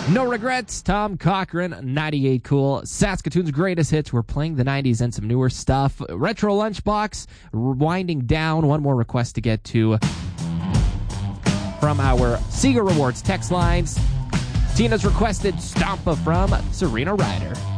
No Regrets, Tom Cochrane, 98 Cool. Saskatoon's greatest hits. We're playing the 90s and some newer stuff. Retro Lunchbox, winding down. One more request to get to from our Seeger Rewards text lines. Tina's requested Stompa from Serena Ryder.